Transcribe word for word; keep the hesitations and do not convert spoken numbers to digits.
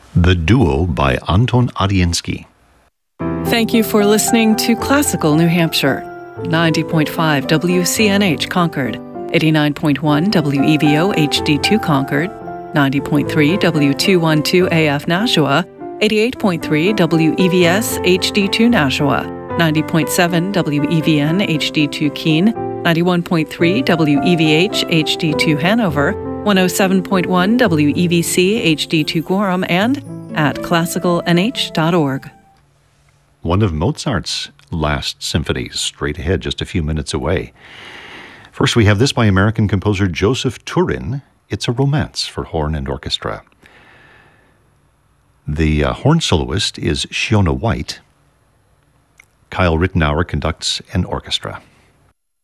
The Duo by Anton Arensky. Thank you for listening to Classical New Hampshire. ninety point five W C N H Concord, eighty-nine point one W E V O H D two Concord, ninety point three W two twelve A F Nashua, eighty-eight point three W E V S H D two Nashua, ninety point seven W E V N H D two Keene, ninety-one point three W E V H H D two Hanover, one oh seven point one W E V C H D two Gorham, and at classical n h dot org. One of Mozart's last symphonies, straight ahead, just a few minutes away. First, we have this by American composer Joseph Turin. It's a romance for horn and orchestra. The uh, horn soloist is Shiona White. Kyle Rittenauer conducts an orchestra.